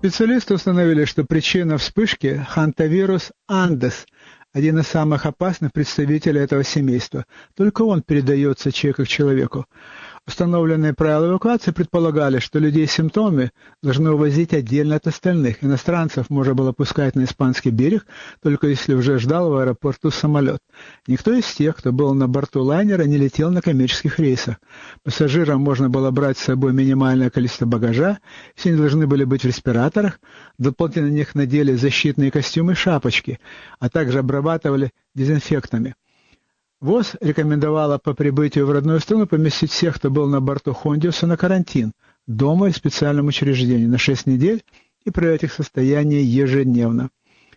Специалисты установили, что причина вспышки – хантавирус Андес, один из самых опасных представителей этого семейства. Только он передается человека к человеку. Установленные правила эвакуации предполагали, что людей с симптомами должны увозить отдельно от остальных. Иностранцев можно было пускать на испанский берег, только если уже ждал в аэропорту самолет. Никто из тех, кто был на борту лайнера, не летел на коммерческих рейсах. Пассажирам можно было брать с собой минимальное количество багажа, все они должны были быть в респираторах, дополнительно на них надели защитные костюмы и шапочки, а также обрабатывали дезинфектами. ВОЗ рекомендовала по прибытию в родную страну поместить всех, кто был на борту Хондиуса, на карантин, дома и в специальном учреждении на 6 недель и проверять их состояние ежедневно.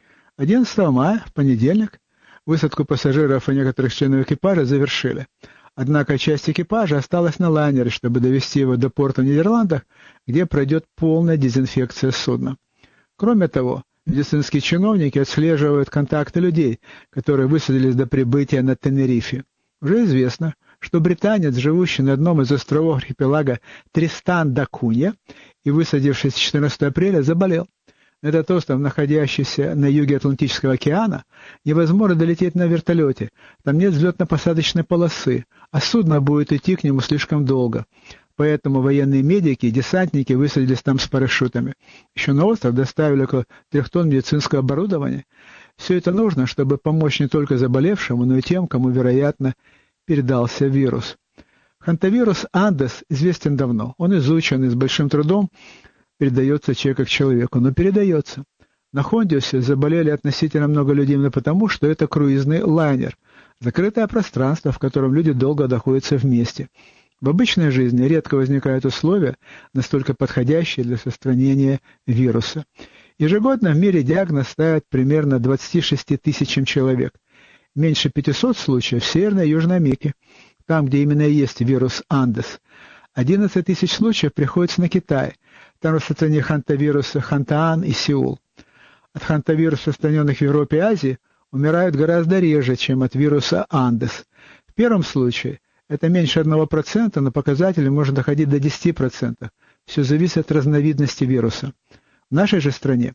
11 мая, в понедельник, высадку пассажиров и некоторых членов экипажа завершили. Однако часть экипажа осталась на лайнере, чтобы довести его до порта в Нидерландах, где пройдет полная дезинфекция судна. Кроме того, медицинские чиновники отслеживают контакты людей, которые высадились до прибытия на Тенерифе. Уже известно, что британец, живущий на одном из островов архипелага Тристан да Кунья и высадившийся 14 апреля, заболел. На этот остров, находящийся на юге Атлантического океана, невозможно долететь на вертолете, там нет взлетно-посадочной полосы, а судно будет идти к нему слишком долго. Поэтому военные медики и десантники высадились там с парашютами. Еще на остров доставили около 3 тонн медицинского оборудования. Все это нужно, чтобы помочь не только заболевшему, но и тем, кому, вероятно, передался вирус. Хантавирус Андес известен давно. Он изучен и с большим трудом передается человека к человеку, но передается. На Хондиусе заболели относительно много людей именно потому, что это круизный лайнер, закрытое пространство, в котором люди долго находятся вместе. В обычной жизни редко возникают условия, настолько подходящие для распространения вируса. Ежегодно в мире диагноз ставят примерно 26 тысячам человек. Меньше 500 случаев в Северной и Южной Америке, там, где именно есть вирус Андес. 11 тысяч случаев приходится на Китай, там распространение хантавируса Хантаан и Сеул. От хантавируса, распространенных в Европе и Азии, умирают гораздо реже, чем от вируса Андес. В первом случае это меньше 1%, но показатели может доходить до 10%. Все зависит от разновидности вируса. В нашей же стране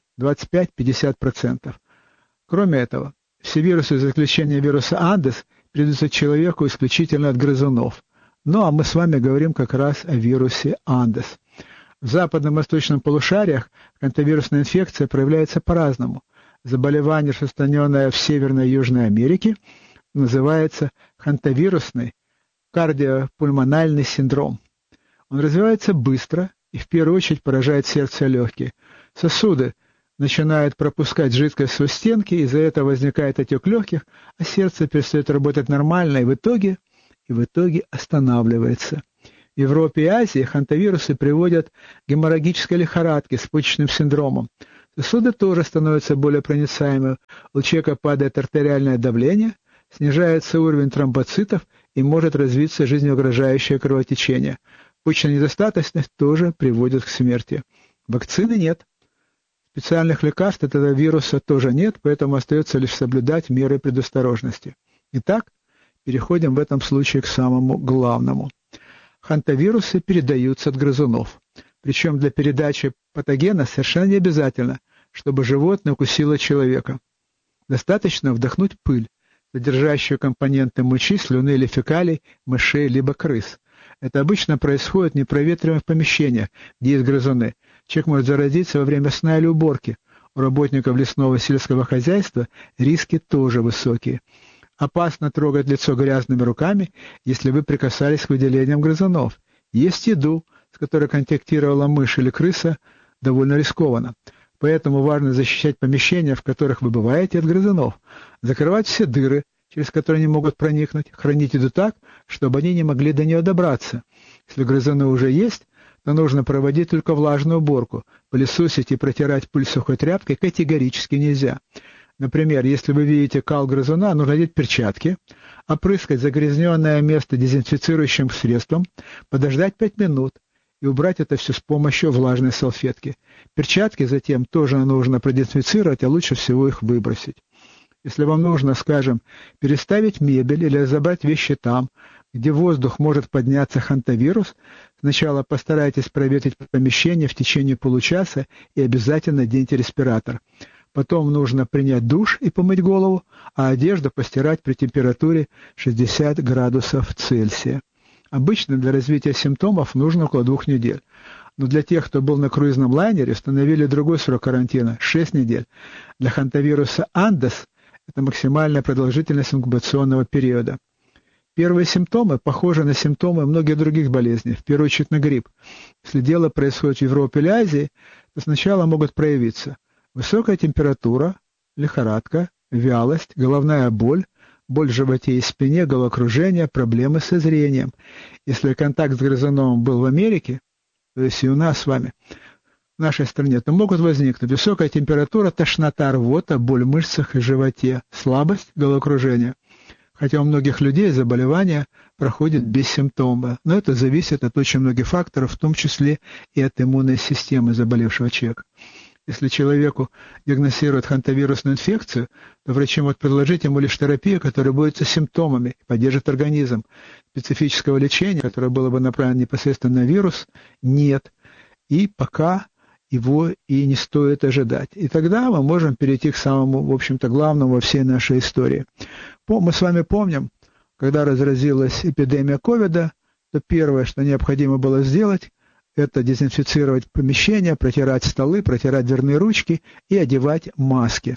25-50%. Кроме этого, все вирусы, за исключением вируса Андес, передаются человеку исключительно от грызунов. Ну а мы с вами говорим как раз о вирусе Андес. В западном и восточном полушариях хантавирусная инфекция проявляется по-разному. Заболевание, распространенное в Северной и Южной Америке, называется хантавирусный кардиопульмональный синдром. Он развивается быстро и в первую очередь поражает сердце и легкие. Сосуды начинают пропускать жидкость сквозь стенки, из-за этого возникает отек легких, а сердце перестает работать нормально и в итоге останавливается. В Европе и Азии хантавирусы приводят к геморрагической лихорадке с почечным синдромом. Сосуды тоже становятся более проницаемыми, у человека падает артериальное давление, снижается уровень тромбоцитов и может развиться жизнеугрожающее кровотечение. Почечная недостаточность тоже приводит к смерти. Вакцины нет. Специальных лекарств от этого вируса тоже нет, поэтому остается лишь соблюдать меры предосторожности. Итак, переходим в этом случае к самому главному. Хантавирусы передаются от грызунов. Причем для передачи патогена совершенно не обязательно, чтобы животное укусило человека. Достаточно вдохнуть пыль, содержащую компоненты мочи, слюны или фекалий, мышей либо крыс. Это обычно происходит в непроветриваемых помещениях, где есть грызуны. Человек может заразиться во время сна или уборки. У работников лесного и сельского хозяйства риски тоже высокие. Опасно трогать лицо грязными руками, если вы прикасались к выделениям грызунов. Есть еду, с которой контактировала мышь или крыса, довольно рискованно. Поэтому важно защищать помещения, в которых вы бываете, от грызунов. Закрывать все дыры, через которые они могут проникнуть. Хранить еду так, чтобы они не могли до нее добраться. Если грызуны уже есть, то нужно проводить только влажную уборку. Пылесосить и протирать пыль сухой тряпкой категорически нельзя. Например, если вы видите кал грызуна, нужно надеть перчатки, опрыскать загрязненное место дезинфицирующим средством, подождать 5 минут и убрать это все с помощью влажной салфетки. Перчатки затем тоже нужно продезинфицировать, а лучше всего их выбросить. Если вам нужно, скажем, переставить мебель или разобрать вещи там, где в воздух может подняться хантавирус, сначала постарайтесь проветрить помещение в течение получаса и обязательно наденьте респиратор. Потом нужно принять душ и помыть голову, а одежду постирать при температуре 60 градусов Цельсия. Обычно для развития симптомов нужно около 2 недель. Но для тех, кто был на круизном лайнере, установили другой срок карантина – 6 недель. Для хантавируса Андес это максимальная продолжительность инкубационного периода. Первые симптомы похожи на симптомы многих других болезней, в первую очередь на грипп. Если дело происходит в Европе или Азии, то сначала могут проявиться высокая температура, лихорадка, вялость, головная боль, боль в животе и спине, головокружение, проблемы со зрением. Если контакт с грызуном был в Америке, то есть и у нас с вами, в нашей стране, то могут возникнуть высокая температура, тошнота, рвота, боль в мышцах и животе, слабость, головокружение. Хотя у многих людей заболевание проходит без симптомов, но это зависит от очень многих факторов, в том числе и от иммунной системы заболевшего человека. Если человеку диагностируют хантавирусную инфекцию, то врачи могут предложить ему лишь терапию, которая будет со симптомами, поддержит организм. Специфического лечения, которое было бы направлено непосредственно на вирус, нет. И пока его и не стоит ожидать. И тогда мы можем перейти к самому, в общем-то, главному во всей нашей истории. Мы с вами помним, когда разразилась эпидемия ковида, то первое, что необходимо было сделать, это дезинфицировать помещение, протирать столы, протирать дверные ручки и одевать маски.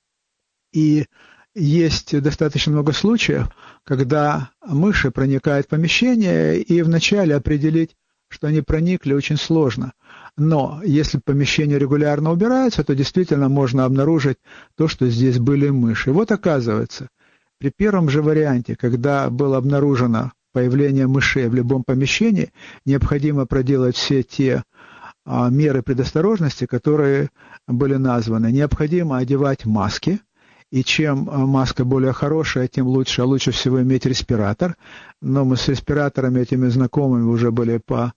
И есть достаточно много случаев, когда мыши проникают в помещение, и вначале определить, что они проникли, очень сложно. Но если помещение регулярно убирается, то действительно можно обнаружить то, что здесь были мыши. Вот оказывается, при первом же варианте, когда было обнаружено появление мышей в любом помещении, необходимо проделать все те меры предосторожности, которые были названы. Необходимо одевать маски, и чем маска более хорошая, тем лучше, а лучше всего иметь респиратор. Но мы с респираторами этими знакомыми уже были по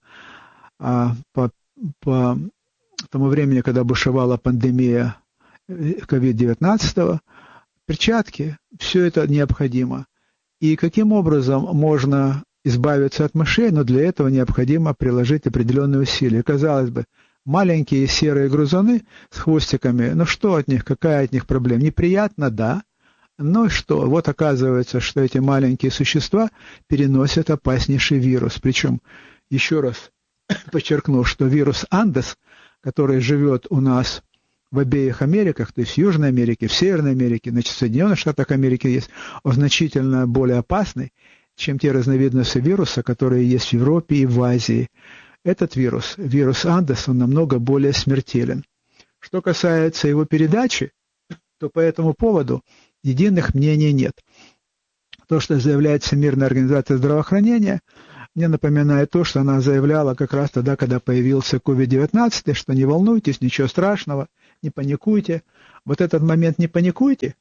тому времени, когда бушевала пандемия COVID-19, перчатки, все это необходимо. И каким образом можно избавиться от мышей, но для этого необходимо приложить определенные усилия. Казалось бы, маленькие серые грызуны с хвостиками, ну что от них, какая от них проблема? Неприятно, да, но что? Вот оказывается, что эти маленькие существа переносят опаснейший вирус. Причем, еще раз подчеркну, что вирус Андес, который живет у нас в обеих Америках, то есть в Южной Америке, в Северной Америке, значит, в Соединенных Штатах Америки есть, он значительно более опасный, чем те разновидности вируса, которые есть в Европе и в Азии. Этот вирус, вирус Андес, он намного более смертелен. Что касается его передачи, то по этому поводу единых мнений нет. То, что заявляет Всемирная организация здравоохранения, мне напоминает то, что она заявляла как раз тогда, когда появился COVID-19, что не волнуйтесь, ничего страшного, не паникуйте. Вот этот момент «не паникуйте»,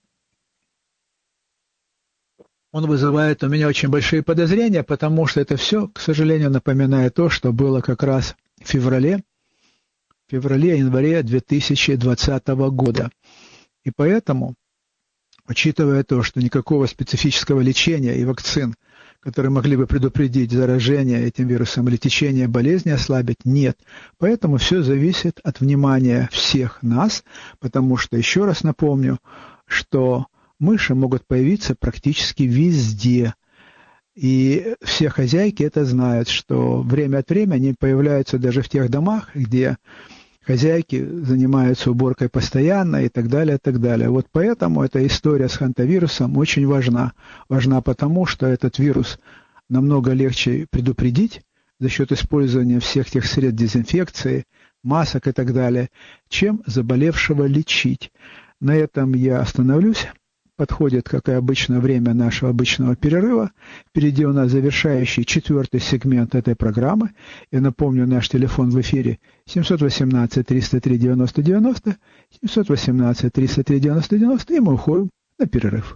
он вызывает у меня очень большие подозрения, потому что это все, к сожалению, напоминает то, что было как раз в феврале-январе 2020 года. И поэтому, учитывая то, что никакого специфического лечения и вакцин, которые могли бы предупредить заражение этим вирусом или течение болезни ослабить, нет. Поэтому все зависит от внимания всех нас, потому что, еще раз напомню, что мыши могут появиться практически везде. И все хозяйки это знают, что время от времени они появляются даже в тех домах, где хозяйки занимаются уборкой постоянно и так далее, и так далее. Вот поэтому эта история с хантавирусом очень важна. Важна потому, что этот вирус намного легче предупредить за счет использования всех тех средств дезинфекции, масок и так далее, чем заболевшего лечить. На этом я остановлюсь. Подходит, как и обычно, время нашего обычного перерыва. Впереди у нас завершающий 4-й сегмент этой программы. Я напомню, наш телефон в эфире 718-303-90-90, 718-303-90-90, и мы уходим на перерыв.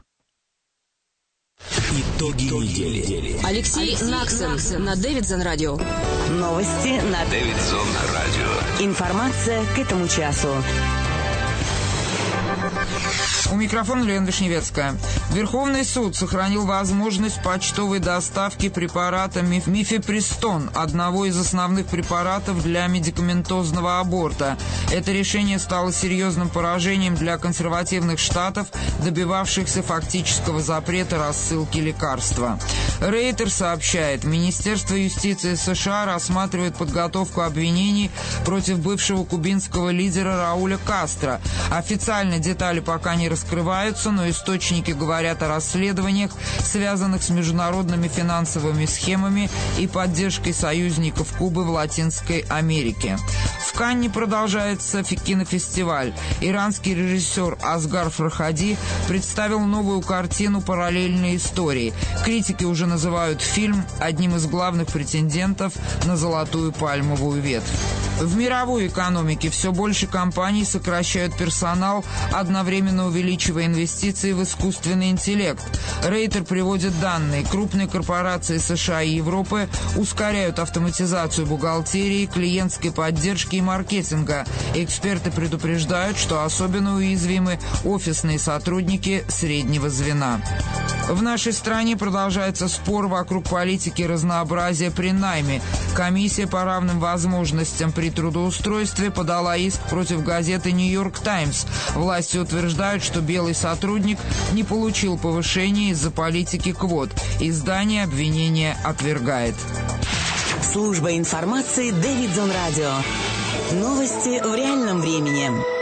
Итоги недели. Алексей Наксон на Дэвидсон радио. Новости на Дэвидсон радио. Информация к этому часу. У микрофона Лена Вишневецкая. Верховный суд сохранил возможность почтовой доставки препарата мифепристон, одного из основных препаратов для медикаментозного аборта. Это решение стало серьезным поражением для консервативных штатов, добивавшихся фактического запрета рассылки лекарства. Рейтер сообщает, Министерство юстиции США рассматривает подготовку обвинений против бывшего кубинского лидера Рауля Кастро. Официально детали пока не раскрываются, но источники говорят о расследованиях, связанных с международными финансовыми схемами и поддержкой союзников Кубы в Латинской Америке. В Канне продолжается кинофестиваль. Иранский режиссер Асгар Фархади представил новую картину «Параллельные истории». Критики уже называют фильм одним из главных претендентов на золотую пальмовую ветвь. В мировой экономике все больше компаний сокращают персонал, одновременно увеличивая инвестиции в искусственный интеллект. Рейтер приводит данные. Крупные корпорации США и Европы ускоряют автоматизацию бухгалтерии, клиентской поддержки и маркетинга. Эксперты предупреждают, что особенно уязвимы офисные сотрудники среднего звена. В нашей стране продолжается спор вокруг политики разнообразия при найме. Комиссия по равным возможностям при трудоустройстве подала иск против газеты «Нью-Йорк Таймс». Власти утверждают, что белый сотрудник не получил повышения из-за политики квот. Издание обвинения отвергает. Служба информации Дэвидсон Радио. Новости в реальном времени.